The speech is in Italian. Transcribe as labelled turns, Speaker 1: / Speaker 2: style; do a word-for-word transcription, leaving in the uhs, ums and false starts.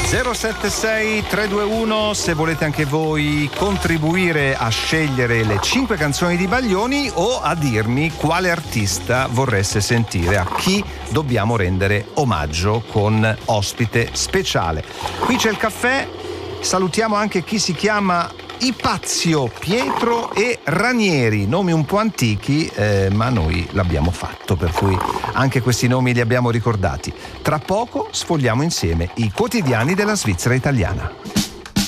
Speaker 1: zero sette sei tre due uno se volete anche voi contribuire a scegliere le cinque canzoni di Baglioni o a dirmi quale artista vorreste sentire, a chi dobbiamo rendere omaggio con ospite speciale. Qui c'è il caffè, salutiamo anche chi si chiama Ipazio, Pietro e Ranieri, nomi un po' antichi, eh, ma noi l'abbiamo fatto, per cui anche questi nomi li abbiamo ricordati. Tra poco sfogliamo insieme i quotidiani della Svizzera italiana.